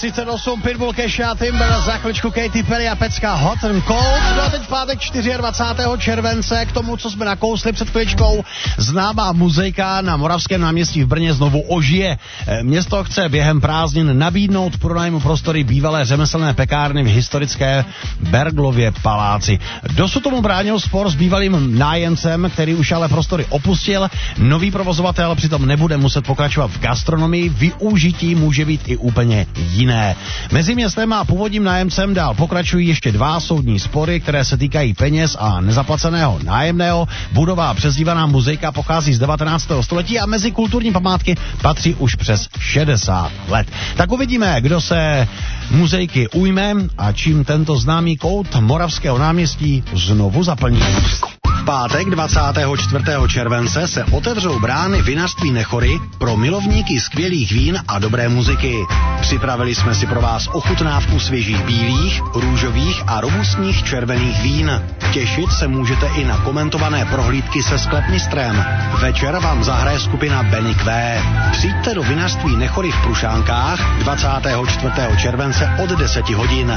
9:38, Pitbull, Kesha, Timber, za chvíličku Katy Perry a pecka Hot and Cold. No a teď v pátek 24. července k tomu, co jsme nakousli před chvíličkou. Známá muzejka na Moravském náměstí v Brně znovu ožije. Město chce během prázdnin nabídnout pronájmu prostory bývalé řemeslné pekárny v historické Berglově paláci. Dosud tomu bránil spor s bývalým nájemcem, který už ale prostory opustil. Nový provozovatel přitom nebude muset pokračovat v gastronomii, využití může být i úplně jiné. Mezi městem a původním nájemcem dál pokračují ještě 2 soudní spory, které se týkají peněz a nezaplaceného nájemného. Budova přezdívaná muzejka pochází z 19. století a mezi kulturní památky patří už přes 60 let. Tak uvidíme, kdo se muzejky ujme a čím tento známý kout Moravského náměstí znovu zaplní. V pátek 24. července se otevřou brány vinařství Nechory pro milovníky skvělých vín a dobré muziky. Připravili jsme si pro vás ochutnávku svěžích bílých, růžových a robustních červených vín. Těšit se můžete i na komentované prohlídky se sklepmistrem. Večer vám zahraje skupina Benny Q. Přijďte do vinařství Nechory v Prušánkách 24. července od 10 hodin.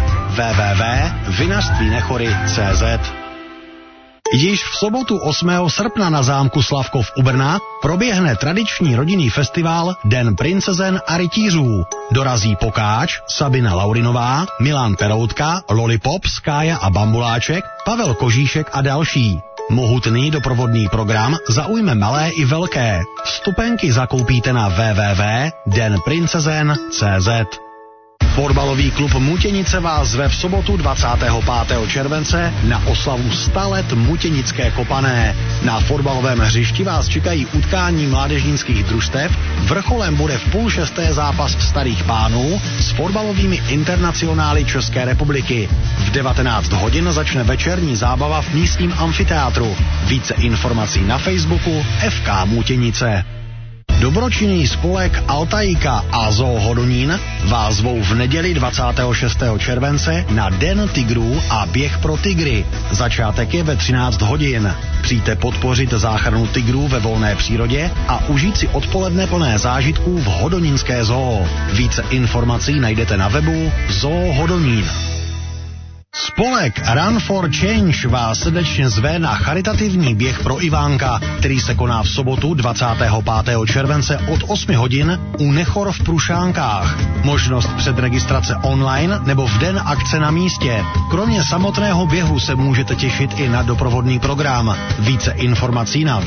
www.vinařstvínechory.cz. Již v sobotu 8. srpna na zámku Slavkov u Brna proběhne tradiční rodinný festival Den princezen a rytířů. Dorazí Pokáč, Sabina Laurinová, Milan Peroutka, Lollipop, Skája a Bambuláček, Pavel Kožíšek a další. Mohutný doprovodný program zaujme malé i velké. Vstupenky zakoupíte na www.denprincezen.cz. Fotbalový klub Mutěnice vás zve v sobotu 25. července na oslavu 100 let Mutěnické kopané. Na fotbalovém hřišti vás čekají utkání mládežnických družstev, vrcholem bude v 5:30 zápas starých pánů s fotbalovými internacionály České republiky. V 19 hodin začne večerní zábava v místním amfiteátru. Více informací na Facebooku FK Mutěnice. Dobročinný spolek Altaika a Zoo Hodonín vás zvou v neděli 26. července na Den tigrů a běh pro tygry. Začátek je ve 13 hodin. Přijďte podpořit záchranu tigrů ve volné přírodě a užít si odpoledne plné zážitků v Hodonínské zoo. Více informací najdete na webu Zoo Hodonín. Spolek Run for Change vás srdečně zve na charitativní běh pro Ivánka, který se koná v sobotu 25. července od 8 hodin u Nechor v Prušánkách. Možnost předregistrace online nebo v den akce na místě. Kromě samotného běhu se můžete těšit i na doprovodný program. Více informací na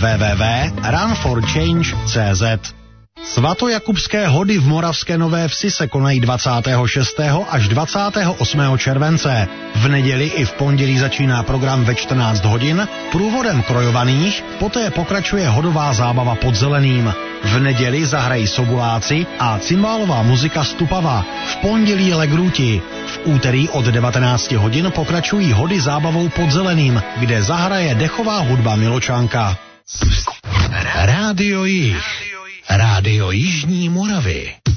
www.runforchange.cz. Svatojakubské hody v Moravské Nové Vsi se konají 26. až 28. července. V neděli i v pondělí začíná program ve 14 hodin, průvodem krojovaných, poté pokračuje hodová zábava pod zeleným. V neděli zahrají sobuláci a cymbálová muzika Stupava, v pondělí Legruti. V úterý od 19 hodin pokračují hody zábavou pod zeleným, kde zahraje dechová hudba Miločanka. Rádio Jih. Rádio Jižní Moravy.